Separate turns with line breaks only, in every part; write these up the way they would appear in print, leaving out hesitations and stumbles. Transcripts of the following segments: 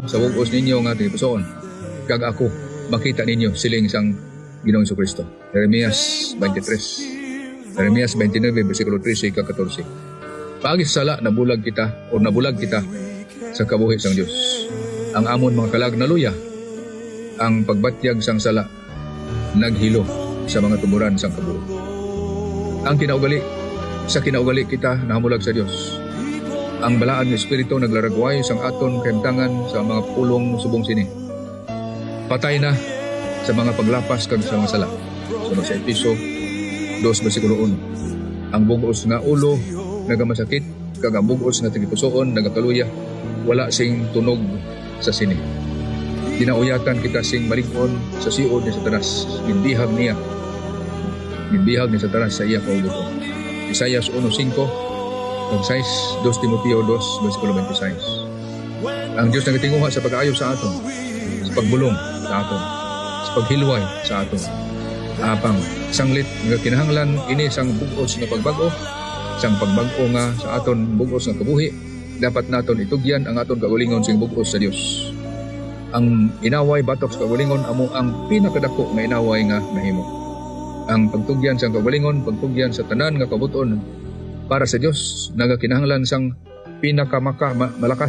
sa bugos ninyo nga tinupusoon. Kag ako, makita ninyo siling sang Ginoong Jesucristo. Jeremias 23. Jeremias 29, versikulo 13 kag 14. Paagi sa sala, nabulag kita sa kabuhi sang Dios. Ang amon mga kalag na luya, ang pagbatyag sang sala, naghilo sa mga tumuran sang kabuhi. Ang kinaugali kita nahamulag sa Dios. Ang balaan ng Espiritu naglaragway sang aton kaimtangan sa mga pulong subong sini. Patay na sa mga paglapas kag sa mga sala. Sa Episo 2 versikulo 1. Ang bugos nga ulo nagamasakit kag ang bugos nga tigipusoon nagakaluya, wala sing tunog sa sini. Dinauyatan kita sing malig-on sa siod ni Satanas. Ginbihag ni Satanas sa iya kaubuton. Isaias 1:5 kag 2 Timoteo 2 versikulo 26. Ang Dios nagatinguha sa pag-aayo sa aton, sa pagbulong sa aton, sa paghilway sa aton. Apang sanglit nga kinahanglan ini sang bugos nga pagbag-o, sang pagbag-o nga sa aton bugos nga kabuhi, dapat naton itugyan ang aton kaugalingon sing bugos sa Dios. Ang inaway batok sa kaugalingon amo ang pinakadako nga inaway nga nahimo. Ang pagtugyan sang kaugalingon, pagtugyan sa tanan nga kabuton para sa Dios nagakinahanglan sang malakas.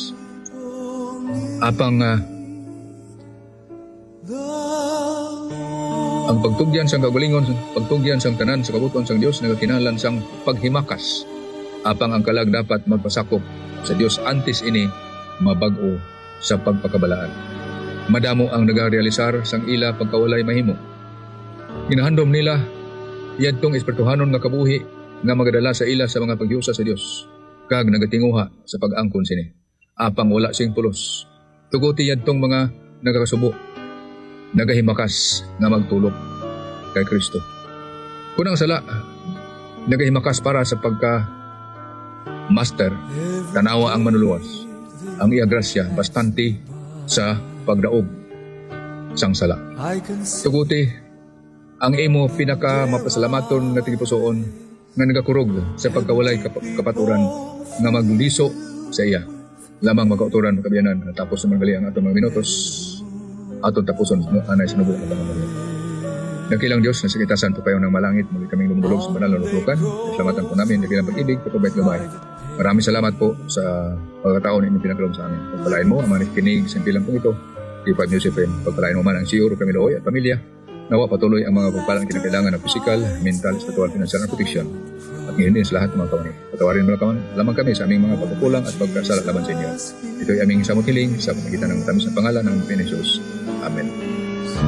Apang ang pagtugyan sang kaugalingon, pagtugyan sang tanan sa kabuton sang Dios nagakinahanglan sang paghimakas. Apang ang kalag dapat magpasakop sa Dios antes ini mabag-o sa pagpakabalaan. Madamo ang nagarealisar sang ila pagkawalay mahimo. Ginahandom nila yadtong espirituhanon nga kabuhi nga magadala sa ila sa mga paghiusa sa Dios kag nagatinguha sa pag-angkon sini. Apang wala sing pulos. Tuguti yadtong mga nagakasubo, nagahimakas nga magtulok kay Kristo. Kunang sala, nagahimakas para sa pagka-master, tanawa ang manuluwas. Ang iya grasya bastante sa pagdaog sang sala. Tuguti, ang imo pinaka mapasalamaton nga tigipusoon nga nagakurog sa pagkawalay kapaturan nga magliso sa iya. Lamang magkauturan makabiyanan tapos naman gali ang atong mga minutos aton tapuson anay sa nubo ng pangalan. Nakilang Diyos na sakitasan po kayo ng malangit muli kaming lumulog sa banal na luklukan. Salamatan po namin nakilang pag-ibig patubait gamay. Maraming salamat po sa pagkataon na inyong pinagkaloob sa amin. Pagpalain mo ang mga nakikinig sa pilang po ito. T5 News FM. Pagpalain mo man ang CEO Camilo Hoy at pamilya. Nawa patuloy ang mga pagpalang kinakailangan ng physical, mental, spiritual, financial, and protection. At ngayon din sa lahat ng mga kawani. Patawarin mo lamang kami sa aming mga pagkukulang at pagkasala laban sa inyo. Ito ay aming samot hiling sa pamagitan ng tamis na pangalan ng Panginoon Jesus. Amen.